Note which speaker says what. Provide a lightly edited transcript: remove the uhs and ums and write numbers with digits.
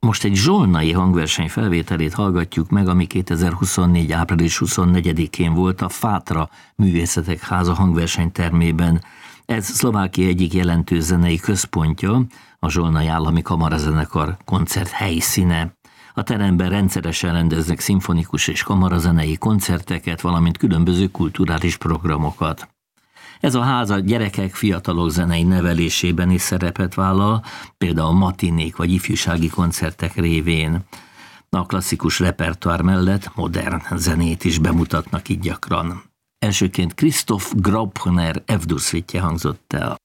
Speaker 1: Most egy zsolnai hangverseny felvételét hallgatjuk meg, ami 2024. április 24-én volt a Fátra Művészetek Háza hangversenytermében. Ez Szlovákia egyik jelentős zenei központja, a Zsolnai Állami Kamarazenekar koncert helyszíne. A teremben rendszeresen rendeznek szimfonikus és kamarazenei koncerteket, valamint különböző kulturális programokat. Ez a ház a gyerekek, fiatalok zenei nevelésében is szerepet vállal, például matinék vagy ifjúsági koncertek révén. A klasszikus repertoár mellett modern zenét is bemutatnak itt gyakran. Elsőként Christoph Graupner F-dur szvitje hangzott el.